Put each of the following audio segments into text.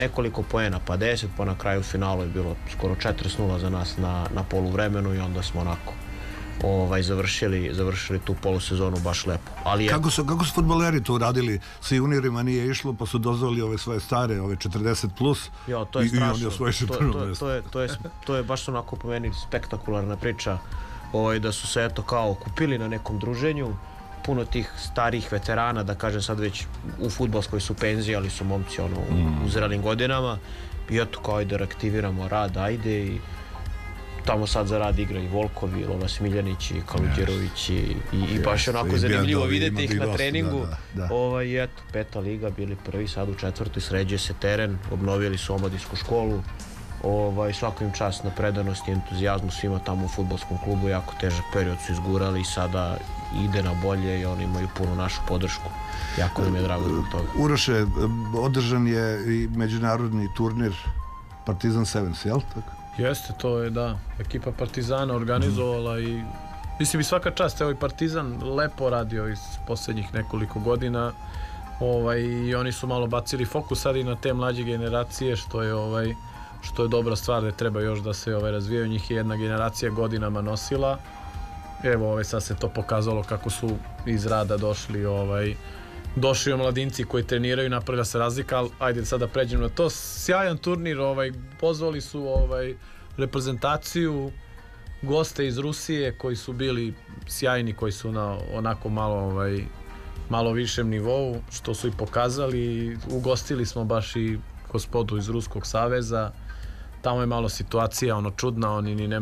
nekoliko poena, pa 10, pa na kraju finalu je bilo skoro 4-0 za nas na poluvremenu i onda smo onako završili tu polusezonu baš lepo. Ali kako su fudbaleri to uradili? Sa juniorima nije išlo, pa su dozvali ove svoje stare, ove 40 plus i oni osvojiše prvo mjesto. To je baš onako po meni spektakularna priča, da su se eto kao kupili na nekom druženju, puno tih starih veterana, da kažem sad već u fudbalskoj su penziji, ali su momci u zrelim godinama i eto kao ajde reaktiviramo rad, ajde i tamo sad za rad igra i Volkovi, Lova Smiljanić i Kaluđerović i baš onako zanimljivo vidjeti ih na treningu. I eto, 5. liga, bili prvi, sad u 4. sređuje se teren, obnovili su omladinsku školu, svaka im čast na predanosti i entuzijazmu svima tamo u fudbalskom klubu, jako težak period su izgurali i sada ide na bolje i oni imaju punu našu podršku. Jako nam je drago zbog toga. Uroše, održan je i međunarodni turnir Partizan Sevens, jel tako? Jeste, to je da, ekipa Partizana organizovala i mislim i svaka čast, evo i Partizan lepo radio iz posljednjih nekoliko godina i oni su malo bacili fokus sad i na te mlađe generacije što je dobra stvar, da treba još da se razvijaju, njih je jedna generacija godinama nosila, evo sad se to pokazalo kako su iz rada došli omladinci koji treniraju, napravlja se razlika, ali ajde sada pređemo na to. Sjajan turnir, pozvali su reprezentaciju, goste iz Rusije koji su bili sjajni, koji su na onako malo višem nivou, što su i pokazali. Ugostili smo baš i gospodu iz Ruskog saveza. Tamo je malo situacija čudna, oni ni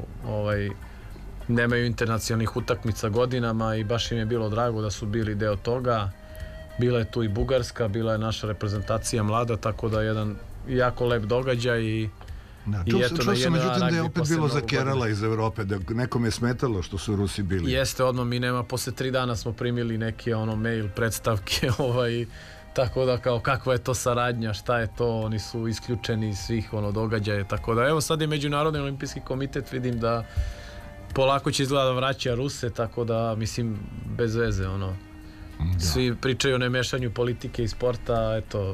nemaju internacionalnih utakmica godinama i baš im je bilo drago da su bili deo toga. Bila je tu i Bugarska, bila je naša reprezentacija mlada, tako da jedan jako lep događaj i čuo sam međutim da je opet bilo za Kerala iz Evrope, da nekom je smetalo što su Rusi bili. Jeste, odmah mi nema, posle 3 dana smo primili neke mail predstavke, tako da kao kakva je to saradnja, šta je to, oni su isključeni iz svih događaja, tako da evo sad je Međunarodni olimpijski komitet, vidim da polako će izgleda vraća Ruse, tako da mislim bez veze svi pričaju o nemešanju politike i sporta, eto,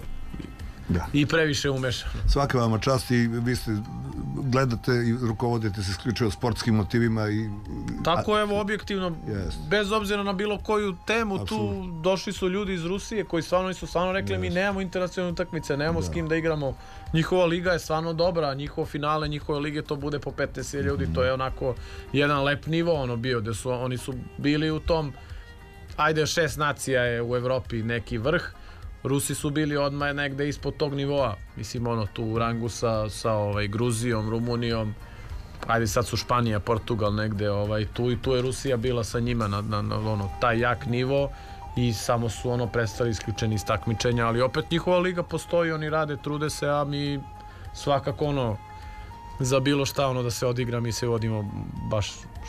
i previše umešano. Svaka vama čast i vi gledate i rukovodite se isključivo sportskim motivima. Tako evo, objektivno, bez obzira na bilo koju temu, tu došli su ljudi iz Rusije koji su stvarno rekli mi nemamo internacionalne utakmice, nemamo s kim da igramo. Njihova liga je stvarno dobra, njihovo finale, njihove lige to bude po 15 ljudi, to je onako jedan lep nivo bio, gde oni su bili u tom, ajde 6 nacija je u Evropi neki vrh, Rusi su bili odmah negde ispod tog nivoa, mislim tu u rangu sa Gruzijom, Rumunijom, ajde sad su Španija, Portugal negde, tu je Rusija bila sa njima na taj jak nivo i samo su prestali isključeni iz takmičenja, ali opet njihova liga postoji, oni rade, trude se, a mi svakako za bilo šta da se odigra, mi se vodimo baš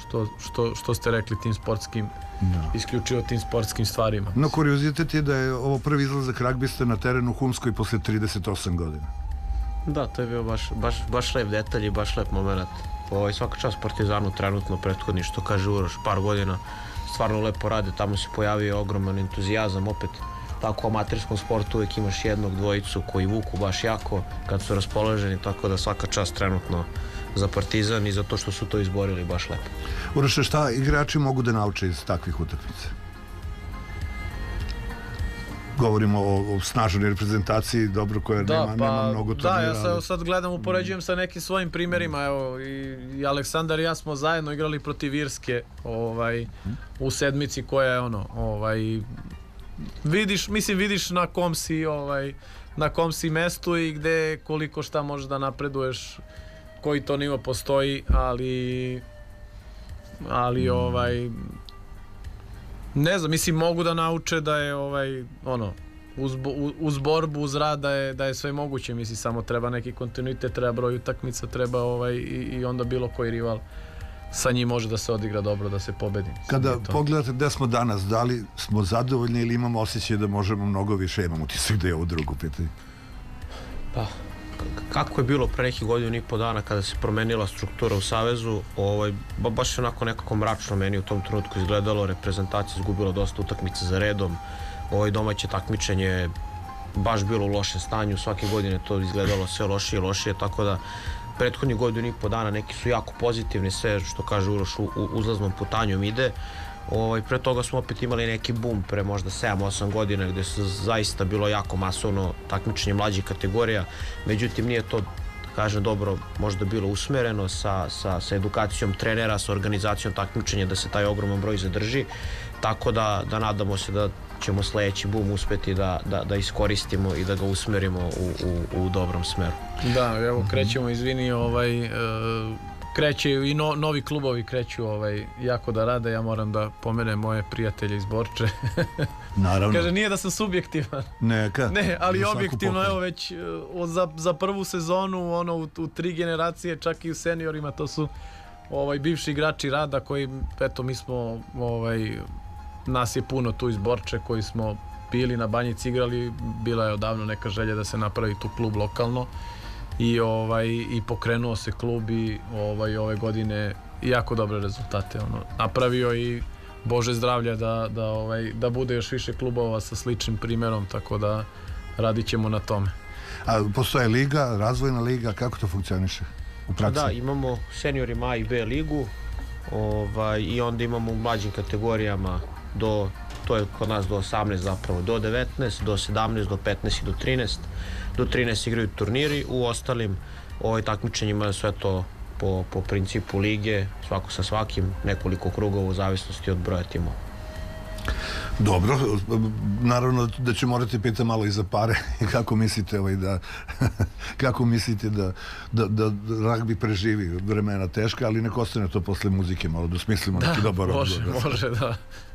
što ste rekli tim sportskim, isključivo tim sportskim stvarima. No, kuriozitet je da je ovo prvi izlazak ragbista na terenu u Humskoj posle 38 godina. Da, to je bio baš lep detalj i baš lep moment. Svaka čast Partizanu trenutno prethodni, što kaže Uroš, par godina stvarno lepo rade, tamo se pojavio ogroman entuzijazam, opet tako u amaterskom sportu uvijek imaš jednog, dvojicu koji vuku baš jako kad su raspoloženi, tako da svaka čast trenutno za Partizan i za to što su to izborili baš lepo. Uroše, šta igrači mogu da nauče iz takvih utakmica? Govorimo o snažnoj reprezentaciji, dobro, koja nema mnogo turnira. Da, ja sad gledam, upoređujem sa nekim svojim primjerima, evo, i Aleksandar i ja smo zajedno igrali protiv Irske u sedmici koja je vidiš na kom si mestu i gde koliko šta možeš da napreduješ, koji to nivo postoji, ali ne znam, mislim mogu da nauče da je uz borbu, uz rad da je sve moguće, mislim samo treba neki kontinuitet, treba broj utakmica, treba i onda bilo koji rival sa njim može da se odigra dobro, da se pobedi. Kada pogledate gde smo danas, da li smo zadovoljni ili imamo osjećaj da možemo mnogo više, imamo utisak da je ovo drugo pitanje? Pa, kako je bilo pre nekih godina i po dana kada se promenila struktura u Savezu, baš je onako nekako mračno meni u tom trenutku izgledalo, reprezentacija izgubila dosta utakmica za redom, domaće takmičenje baš bilo u lošem stanju, svake godine to izgledalo sve lošije i lošije, tako da prethodnih godinu i po dana neki su jako pozitivni, sve što kaže Uroš u uzlaznom putanjom ide. Pre toga smo opet imali neki boom pre možda 7-8 godina gde su zaista bilo jako masovno takmičenje mlađih kategorija, međutim nije to, kažem, dobro možda bilo usmereno sa edukacijom trenera, sa organizacijom takmičenja da se taj ogroman broj zadrži, tako da nadamo se da ćemo sledeći boom uspeti da iskoristimo i da ga usmerimo u dobrom smeru. Da, evo krećemo, izvini, kreće i novi klubovi kreću jako da rade. Ja moram da pomenem moje prijatelje iz Borče. Naravno. Kaže, nije da sam subjektivan. Neka. Ne, ali objektivno, evo već za prvu sezonu, u 3 generacije, čak i u seniorima, to su bivši igrači Rada koji, eto, mi smo, nas je puno tu iz Borče koji smo bili na Banjici, igrali, bila je odavno neka želja da se napravi tu klub lokalno. I pokrenuo se klub i ove godine jako dobre rezultate napravio i Bože zdravlja da bude još više klubova sa sličnim primjerom, tako da radit ćemo na tome. A postoje liga, razvojna liga, kako to funkcioniše u praksi? Da, imamo seniorima A i B ligu i onda imamo u mlađim kategorijama to je kod nas do 18 zapravo, do 19, do 17, do 15 i do 13. Do 13 igraju turniri, u ostalim takmičenjima je sve to po principu lige, svako sa svakim, nekoliko krugova u zavisnosti od broja timova. Dobro, naravno da ću morati pitati malo i za pare. Kako mislite kako mislite da ragbi preživi vremena teška, ali nek ostane to posle muzike, malo da smislimo neki dobar odgovor. Može, da.